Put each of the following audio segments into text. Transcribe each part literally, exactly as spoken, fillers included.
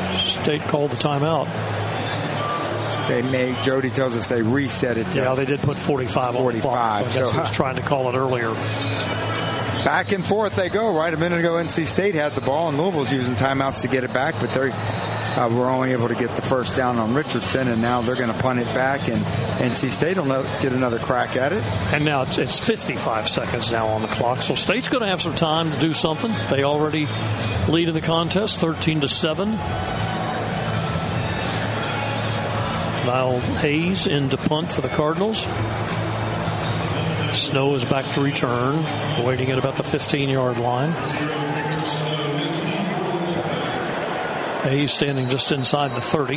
State called the timeout. They may, Jody tells us they reset it to Yeah, they did put forty-five on the clock. I guess so, he was trying to call it earlier. Back and forth they go. Right a minute ago, N C State had the ball, and Louisville's using timeouts to get it back, but they uh, were only able to get the first down on Richardson, and now they're going to punt it back, and N C State will get another crack at it. And now it's, it's fifty-five seconds now on the clock, so State's going to have some time to do something. They already lead in the contest, thirteen to seven. Lyle Hayes in to punt for the Cardinals. Snow is back to return, waiting at about the fifteen-yard line. Hayes standing just inside the thirty.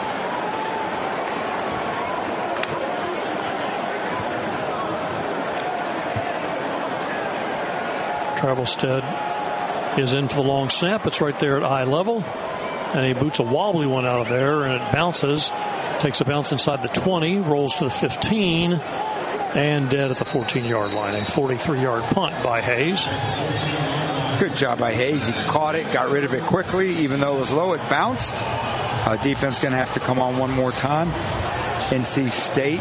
Travelstead is in for the long snap. It's right there at eye level. And he boots a wobbly one out of there, and it bounces. Takes a bounce inside the twenty, rolls to the fifteen, and dead at the fourteen-yard line. A forty-three-yard punt by Hayes. Good job by Hayes. He caught it, got rid of it quickly. Even though it was low, it bounced. Uh, defense going to have to come on one more time. N C State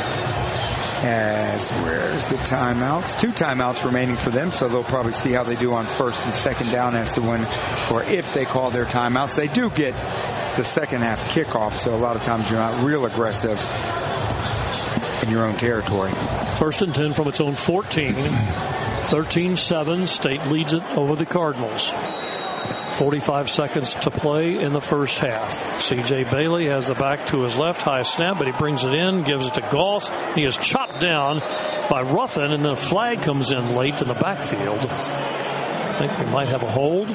as where's the timeouts? Two timeouts remaining for them, so they'll probably see how they do on first and second down as to when or if they call their timeouts. They do get the second half kickoff, so a lot of times you're not real aggressive in your own territory. First and ten from its own fourteen. thirteen seven. State leads it over the Cardinals. forty-five seconds to play in the first half. C J Bailey has the back to his left, high snap, but he brings it in, gives it to Goss. He is chopped down by Ruffin, and then a flag comes in late in the backfield. I think we might have a hold.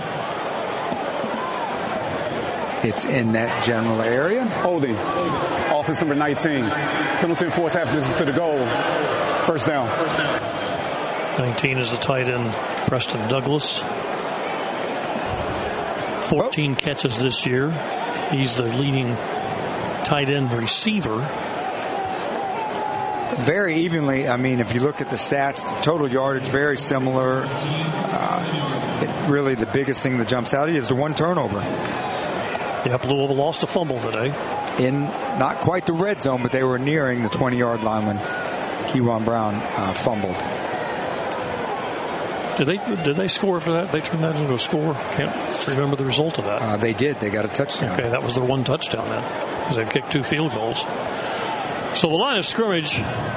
It's in that general area. Holding. Offense number nineteen. Pendleton force half distance to the goal. First down. First down. nineteen is the tight end, Preston Douglas. fourteen catches this year. He's the leading tight end receiver. Very evenly. I mean, if you look at the stats, the total yardage very similar. Uh, it, really, the biggest thing that jumps out is the one turnover. Yep, Louisville lost a fumble today. In not quite the red zone, but they were nearing the twenty-yard line when Kewan Brown uh, fumbled. Did they did they score for that? They turned that into a score? Can't remember the result of that. Uh, they did. They got a touchdown. Okay, that was their one touchdown then, because they kicked two field goals. So the line of scrimmage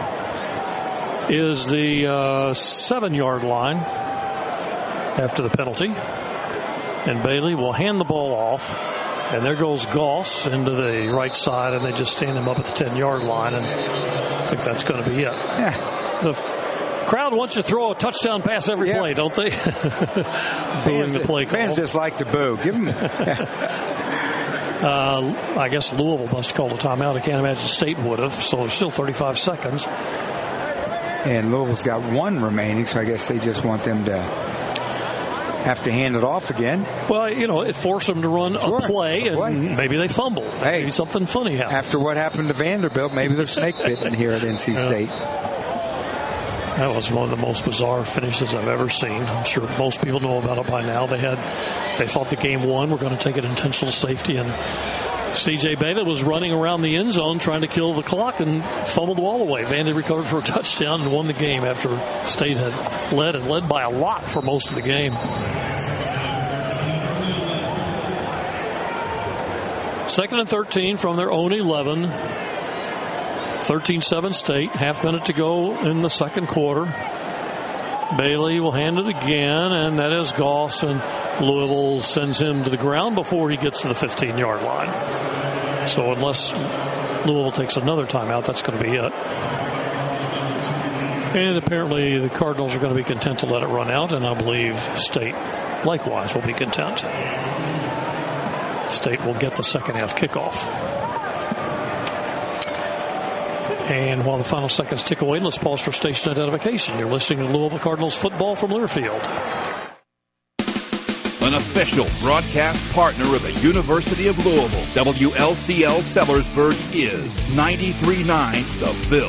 is the uh, seven-yard line after the penalty. And Bailey will hand the ball off. And there goes Goss into the right side, and they just stand him up at the ten-yard line, and I think that's going to be it. Yeah. The crowd wants you to throw a touchdown pass every yeah. play, don't they? Booing the play call. Fans just like to boo. Give them. uh, I guess Louisville must have called a timeout. I can't imagine State would have, so there's still thirty-five seconds. And Louisville's got one remaining, so I guess they just want them to have to hand it off again. Well, you know, it forced them to run sure. a play, and play. maybe they fumbled. Hey, maybe something funny happened. After what happened to Vanderbilt, maybe they're snake bitten here at N C yeah. State. That was one of the most bizarre finishes I've ever seen. I'm sure most people know about it by now. They had, they thought the game won. We're going to take an intentional safety, and C J Bailey was running around the end zone trying to kill the clock and fumbled the ball away. Vandy recovered for a touchdown and won the game after State had led and led by a lot for most of the game. Second and thirteen from their own eleven. thirteen seven State. Half minute to go in the second quarter. Bailey will hand it again, and that is Goss, and Louisville sends him to the ground before he gets to the fifteen-yard line. So unless Louisville takes another timeout, that's going to be it. And apparently the Cardinals are going to be content to let it run out, and I believe State likewise will be content. State will get the second half kickoff. And while the final seconds tick away, let's pause for station identification. You're listening to Louisville Cardinals football from Learfield. An official broadcast partner of the University of Louisville, W L C L Sellersburg is ninety-three point nine The Ville.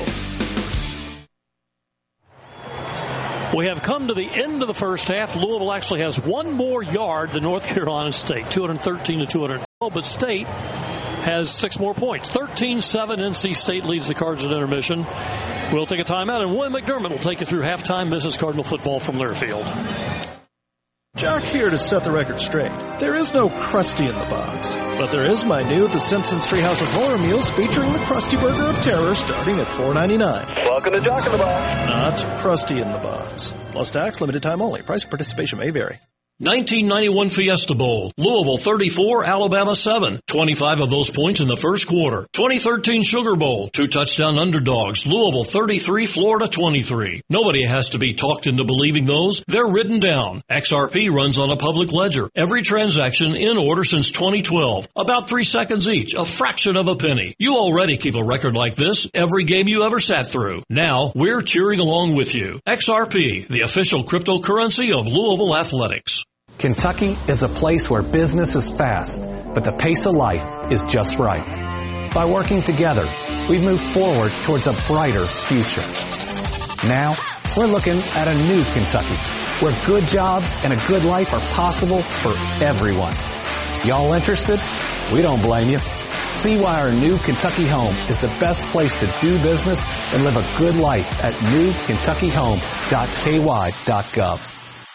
We have come to the end of the first half. Louisville actually has one more yard than North Carolina State, two thirteen to two But State has six more points. thirteen seven, N C State leads the Cards at intermission. We'll take a timeout, and William McDermott will take you through halftime. This is Cardinal football from Learfield. Jock here to set the record straight. There is no Krusty in the box, but there is my new The Simpsons Treehouse of Horror meals featuring the Krusty Burger of Terror starting at four ninety-nine. Welcome to Jock in the Box. Not Krusty in the box. Plus tax, limited time only. Price and participation may vary. nineteen ninety-one Fiesta Bowl. Louisville thirty-four, Alabama seven. twenty-five of those points in the first quarter. twenty thirteen Sugar Bowl. Two touchdown underdogs. Louisville thirty-three, Florida twenty-three. Nobody has to be talked into believing those. They're written down. X R P runs on a public ledger. Every transaction in order since twenty twelve. About three seconds each. A fraction of a penny. You already keep a record like this every game you ever sat through. Now, we're cheering along with you. X R P, the official cryptocurrency of Louisville Athletics. Kentucky is a place where business is fast, but the pace of life is just right. By working together, we've moved forward towards a brighter future. Now, we're looking at a new Kentucky, where good jobs and a good life are possible for everyone. Y'all interested? We don't blame you. See why our new Kentucky home is the best place to do business and live a good life at new kentucky home dot k y dot gov.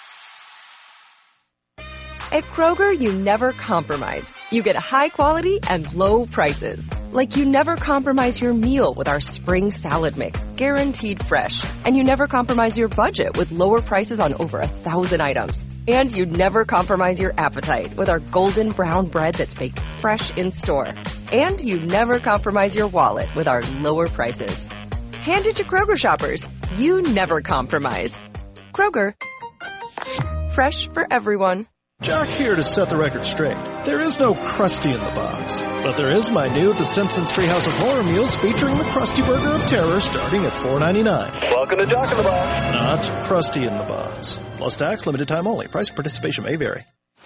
At Kroger, you never compromise. You get high quality and low prices. Like you never compromise your meal with our spring salad mix, guaranteed fresh. And you never compromise your budget with lower prices on over a thousand items. And you never compromise your appetite with our golden brown bread that's baked fresh in store. And you never compromise your wallet with our lower prices. Hand it to Kroger shoppers. You never compromise. Kroger. Fresh for everyone. Jock here to set the record straight. There is no Krusty in the box, but there is my new The Simpsons Treehouse of Horror meals featuring the Krusty Burger of Terror starting at four ninety-nine. Welcome to Jock in the Box. Not Krusty in the box. Plus tax, limited time only. Price and participation may vary.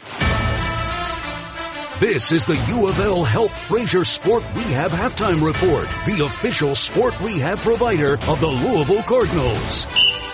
This is the U of L Health Frazier Sport Rehab Halftime Report, the official sport rehab provider of the Louisville Cardinals.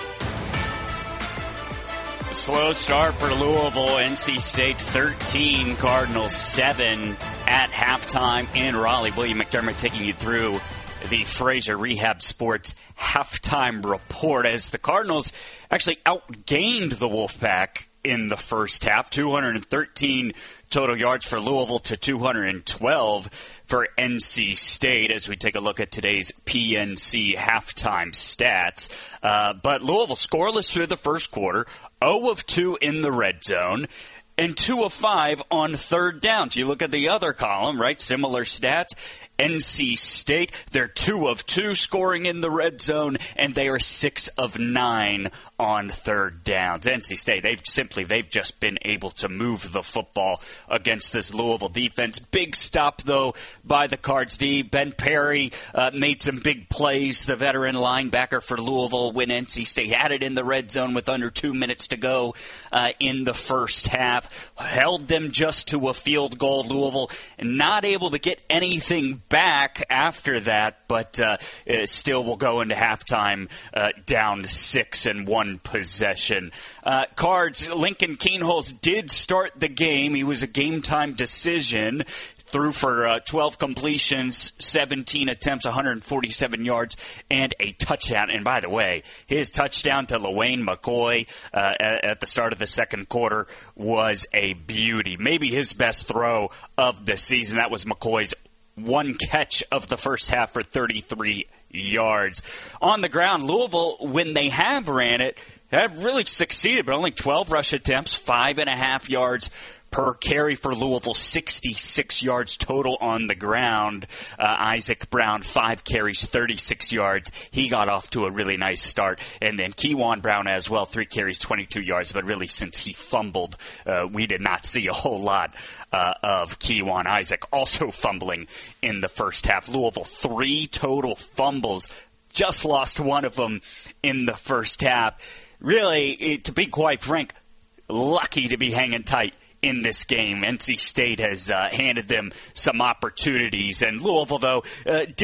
Slow start for Louisville. N C State thirteen, Cardinals seven at halftime in Raleigh. William McDermott taking you through the Frazier Rehab Sports halftime report as the Cardinals actually outgained the Wolfpack in the first half. two hundred thirteen total yards for Louisville to two hundred twelve for N C State as we take a look at today's P N C halftime stats. Uh, but Louisville scoreless through the first quarter. zero of two in the red zone, and two of five on third downs. You look at the other column, right? Similar stats. N C State, they're two of two scoring in the red zone, and they are six of nine on third downs. N C State, they've simply, they've just been able to move the football against this Louisville defense. Big stop, though, by the Cards D. Ben Perry uh, made some big plays, the veteran linebacker for Louisville, when N C State had it in the red zone with under two minutes to go uh, in the first half. Held them just to a field goal, Louisville, and not able to get anything back after that, but uh, still will go into halftime uh, down six and one possession. Uh, Cards, Lincoln Kienholz did start the game. He was a game-time decision. Threw for uh, twelve completions, seventeen attempts, one hundred forty-seven yards, and a touchdown. And by the way, his touchdown to LaWayne McCoy uh, at, at the start of the second quarter was a beauty. Maybe his best throw of the season. That was McCoy's one catch of the first half for thirty-three yards. On the ground, Louisville, when they have ran it, have really succeeded, but only twelve rush attempts, five and a half yards per carry for Louisville, sixty-six yards total on the ground. Uh, Isaac Brown, five carries, thirty-six yards. He got off to a really nice start. And then Kewan Brown as well, three carries, twenty-two yards. But really, since he fumbled, uh, we did not see a whole lot uh, of Kewan. Isaac also fumbling in the first half. Louisville, three total fumbles. Just lost one of them in the first half. Really, it, to be quite frank, lucky to be hanging tight in this game. N C State has uh, handed them some opportunities, and Louisville, though, uh, did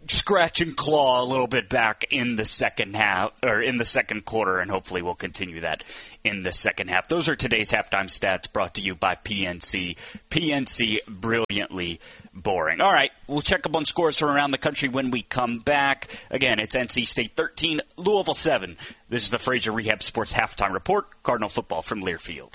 scratch and claw a little bit back in the second half, or in the second quarter, and hopefully we'll continue that in the second half. Those are today's halftime stats brought to you by P N C. P N C, brilliantly boring. All right, we'll check up on scores from around the country when we come back. Again, it's N C State thirteen, Louisville seven. This is the Fraser Rehab Sports Halftime Report. Cardinal football from Learfield.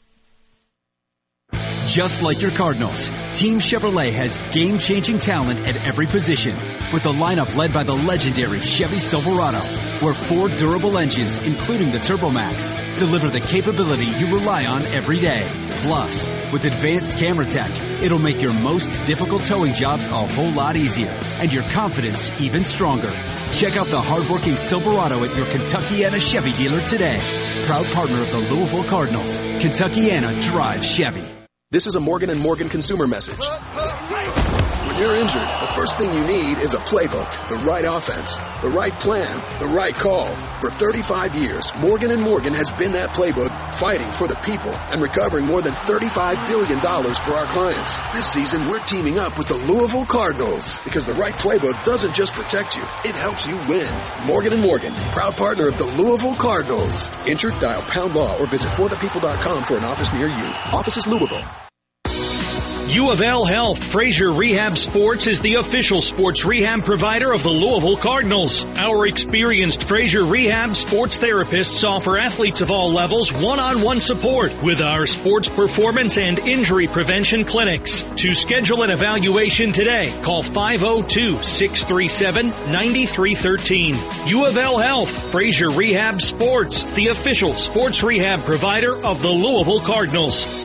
Just like your Cardinals, Team Chevrolet has game-changing talent at every position, with a lineup led by the legendary Chevy Silverado, where four durable engines, including the TurboMax, deliver the capability you rely on every day. Plus, with advanced camera tech, it'll make your most difficult towing jobs a whole lot easier, and your confidence even stronger. Check out the hardworking Silverado at your Kentuckiana Chevy dealer today. Proud partner of the Louisville Cardinals. Kentuckiana drives Chevy. This is a Morgan and Morgan consumer message. When you're injured, the first thing you need is a playbook, the right offense, the right plan, the right call. For thirty-five years, Morgan and Morgan has been that playbook, fighting for the people and recovering more than thirty-five billion dollars for our clients. This season, we're teaming up with the Louisville Cardinals because the right playbook doesn't just protect you, it helps you win. Morgan and Morgan, proud partner of the Louisville Cardinals. Injured, dial pound law or visit for the people dot com for an office near you. Office is Louisville. U of L Health Fraser Rehab Sports is the official sports rehab provider of the Louisville Cardinals. Our experienced Fraser Rehab sports therapists offer athletes of all levels one-on-one support with our sports performance and injury prevention clinics. To schedule an evaluation today, call five oh two, six three seven, nine three one three. U of L Health Fraser Rehab Sports, the official sports rehab provider of the Louisville Cardinals.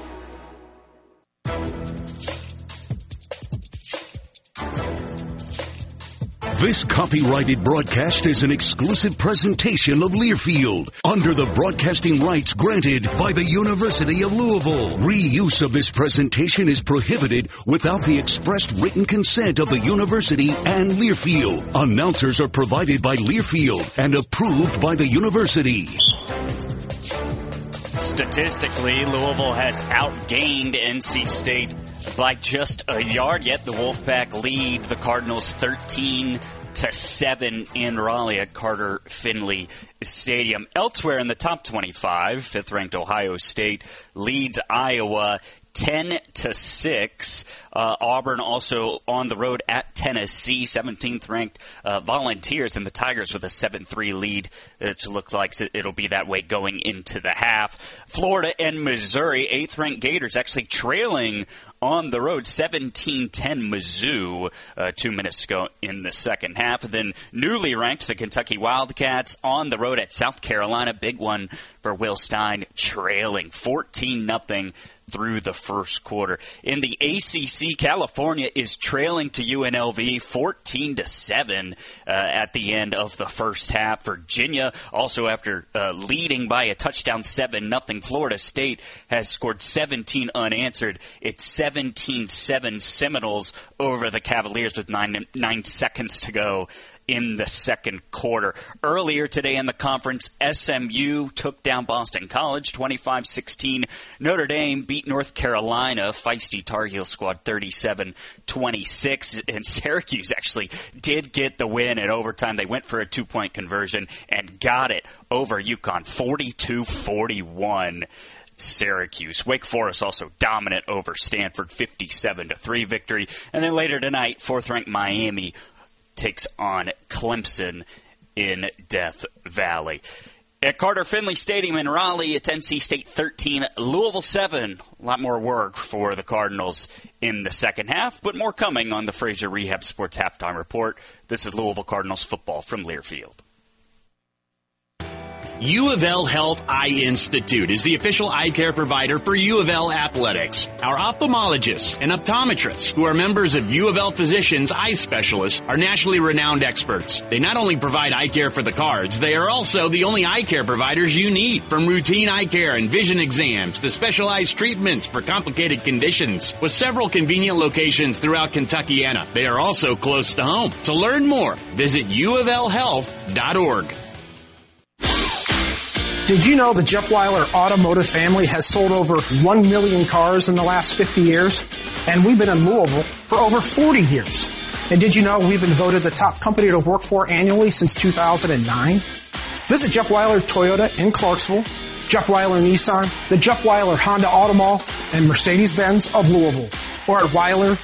This copyrighted broadcast is an exclusive presentation of Learfield under the broadcasting rights granted by the University of Louisville. Reuse of this presentation is prohibited without the expressed written consent of the university and Learfield. Announcers are provided by Learfield and approved by the university. Statistically, Louisville has outgained N C State by just a yard, yet the Wolfpack lead the Cardinals thirteen to seven in Raleigh at Carter Finley Stadium. Elsewhere in the top twenty-five, fifth-ranked Ohio State leads Iowa ten to six. Uh, Auburn also on the road at Tennessee, seventeenth ranked uh, Volunteers, and the Tigers with a seven three lead. It looks like it'll be that way going into the half. Florida and Missouri, eighth ranked Gators actually trailing on the road, seventeen ten Mizzou, uh, two minutes ago in the second half. And then newly ranked, the Kentucky Wildcats on the road at South Carolina. Big one for Will Stein, trailing fourteen nothing through the first quarter. In the A C C, California is trailing to U N L V fourteen to seven uh, at the end of the first half. Virginia, also after uh, leading by a touchdown seven nothing, Florida State has scored seventeen unanswered. It's seventeen seven Seminoles over the Cavaliers with nine, nine seconds to go in the second quarter. Earlier today in the conference, S M U took down Boston College twenty-five sixteen. Notre Dame beat North Carolina, feisty Tar Heel squad, thirty-seven twenty-six. And Syracuse actually did get the win in overtime. They went for a two-point conversion and got it over UConn, forty-two forty-one. Syracuse. Wake Forest also dominant over Stanford, fifty-seven to three victory. And then later tonight, fourth-ranked Miami takes on Clemson in Death Valley. At Carter Finley Stadium in Raleigh, it's N C State thirteen, Louisville seven. A lot more work for the Cardinals in the second half, but more coming on the Fraser Rehab Sports Halftime Report. This is Louisville Cardinals football from Learfield. U of L Health Eye Institute is the official eye care provider for U of L Athletics. Our ophthalmologists and optometrists, who are members of U of L Physicians Eye Specialists, are nationally renowned experts. They not only provide eye care for the cards, they are also the only eye care providers you need. From routine eye care and vision exams to specialized treatments for complicated conditions. With several convenient locations throughout Kentuckiana, they are also close to home. To learn more, visit u of l health dot org. Did you know the Jeff Weiler Automotive family has sold over one million cars in the last fifty years? And we've been in Louisville for over forty years. And did you know we've been voted the top company to work for annually since two thousand nine? Visit Jeff Weiler Toyota in Clarksville, Jeff Weiler Nissan, the Jeff Weiler Honda Auto Mall, and Mercedes-Benz of Louisville, or at Weiler